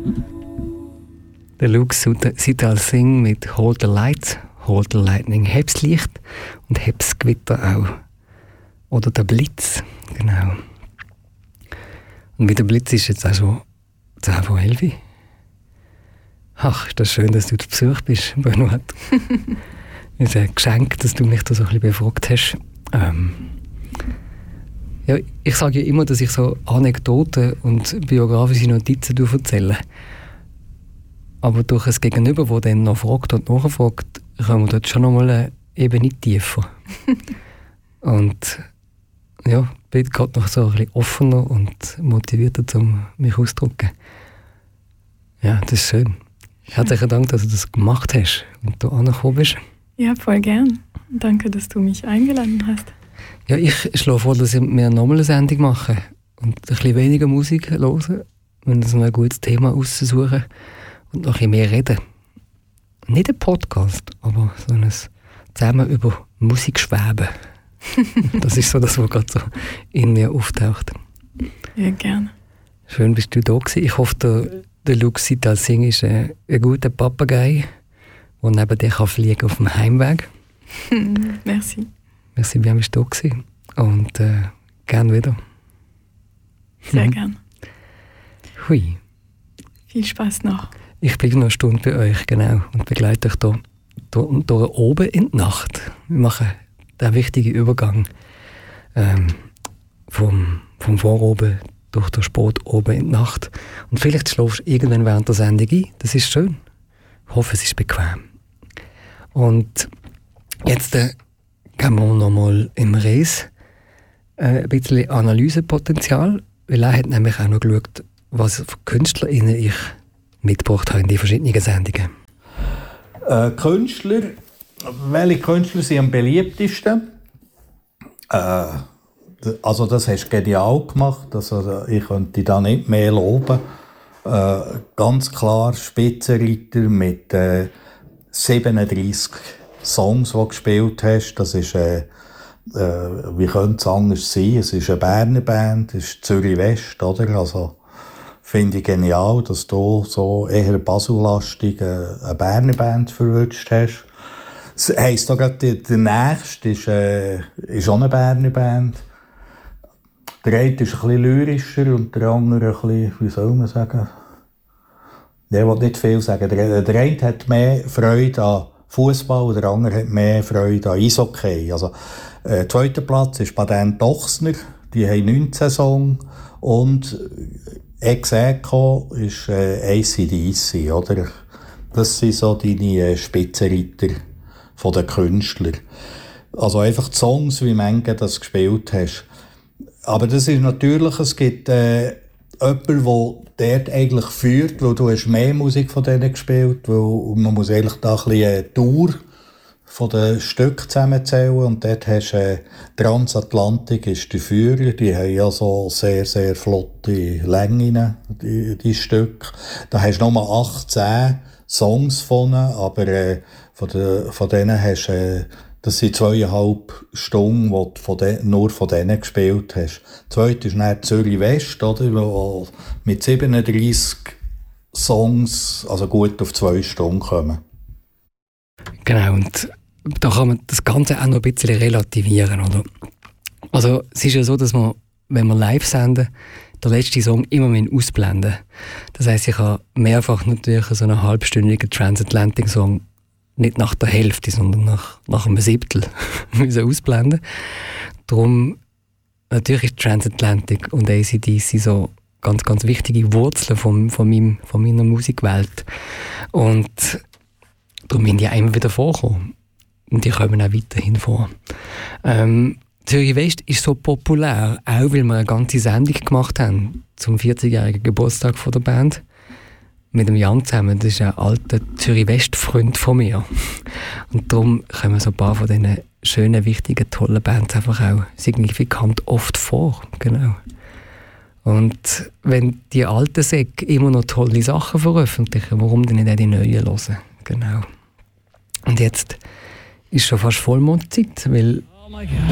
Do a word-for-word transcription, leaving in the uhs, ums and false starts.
Der Luke Sital Singh mit Hold the Light, Hold the Lightning. Heb's Licht und heb's Gewitter auch. Oder der Blitz, genau. Und mit dem Blitz ist jetzt auch schon zehn vor elf. Ach, ist das schön, dass du zu Besuch bist, Benoit. Es ist ein Geschenk, dass du mich da so ein bisschen befragt hast. Ähm, ja, ich sage ja immer, dass ich so Anekdoten und biografische Notizen erzähle. Aber durch ein Gegenüber, das dann noch fragt und nachfragt, kommen wir dort schon noch mal eine Ebene tiefer. Und ja, bin gerade noch so ein bisschen offener und motivierter, um mich auszudrücken. Ja, das ist schön. Herzlichen Dank, dass du das gemacht hast und da angekommen bist. Ja, voll gern. Danke, dass du mich eingeladen hast. Ja, ich schlage vor, dass wir nochmal eine Sendung machen und ein bisschen weniger Musik hören, wenn wir so ein gutes Thema aussuchen und noch ein bisschen mehr reden. Nicht ein Podcast, aber so ein zusammen über Musik schweben. Das ist so das, was gerade so in mir auftaucht. Ja, gerne. Schön, bist du da gewesen. Ich hoffe, der, der Luke Sital Singh ist ein, ein guter Papagei, der neben dir kann fliegen auf dem Heimweg. Merci. Merci, bien, bist du da gewesen. Und äh, gern wieder. Sehr gern. Hui. Viel Spaß noch. Ich bleibe noch eine Stunde bei euch, genau, und begleite euch hier durch, durch oben in die Nacht. Wir machen den wichtigen Übergang ähm, vom, vom Voroben durch den Sport oben in die Nacht. Und vielleicht schlafst du irgendwann während der Sendung ein. Das ist schön. Ich hoffe, es ist bequem. Und jetzt äh, geben wir noch mal im Reis äh, ein bisschen Analysepotenzial, weil er hat nämlich auch noch geschaut, was für KünstlerInnen ich mitgebracht habe in die verschiedenen Sendungen. Äh, Künstler, welche Künstler sind am beliebtesten? Äh, also das hast du genial gemacht, also ich könnte da nicht mehr loben. Äh, ganz klar Spitzenreiter mit äh, siebenunddreissig Songs, die du gespielt hast. Das ist, äh, äh, wie könnte es anders sein? Es ist eine Berner Band, es ist Zürich West, oder? Also, finde ich genial, dass du so eher basellastig eine Berner Band verwünscht hast. Das heisst auch gerade, der nächste ist, äh, ist auch eine Berner Band. Der eine ist ein bisschen lyrischer und der andere ein bisschen, wie soll man sagen? Der will nicht viel sagen. Der, der eine hat mehr Freude an Fußball und der andere hat mehr Freude an Eishockey. Also, äh, zweiter Platz ist Baden Dochsner, die haben neunzehn Songs. Und Ex Aequo ist äh, A C D C, oder? Das sind so deine äh, Spitzenreiter von den Künstlern. Also einfach die Songs, wie manche das gespielt hast. Aber das ist natürlich, es gibt äh, jemanden, der dort eigentlich führt, weil du hast mehr Musik von denen gespielt, weil man muss eigentlich da ein bisschen eine Tour von den Stücken zusammenzählen und dort hast du äh, Transatlantik ist der Führer, die haben ja so sehr, sehr flotte Längen, die, die Stücke. Da hast du nur achtzehn Songs von, aber äh, von, de, von denen hast du, äh, das sind zweieinhalb Stunden, die du von de, nur von denen gespielt hast. Die zweite ist dann Zürich West, oder, wo mit siebenunddreissig Songs, also gut auf zwei Stunden kommen. Genau, und da kann man das Ganze auch noch ein bisschen relativieren, oder? Also es ist ja so, dass man, wenn wir live senden, den letzten Song immer ausblenden. Das heisst, ich habe mehrfach natürlich so einen halbstündigen Transatlantic-Song nicht nach der Hälfte, sondern nach, nach einem Siebtel müssen ausblenden. Darum, natürlich ist Transatlantic und A C D C so ganz, ganz wichtige Wurzeln von, von, meinem, von meiner Musikwelt. Und darum sind die auch immer wieder vorkommen. Und die kommen auch weiterhin vor. Ähm, Zürich West ist so populär, auch weil wir eine ganze Sendung gemacht haben zum vierzigjährigen Geburtstag von der Band. Mit dem Jan zusammen, das ist ein alter Zürich West-Freund von mir. Und darum kommen so ein paar von diesen schönen, wichtigen, tollen Bands einfach auch signifikant oft vor. Genau. Und wenn die alten Säcke immer noch tolle Sachen veröffentlichen, warum denn nicht auch die neuen hören? Genau. Und jetzt ist schon fast Vollmondzeit, weil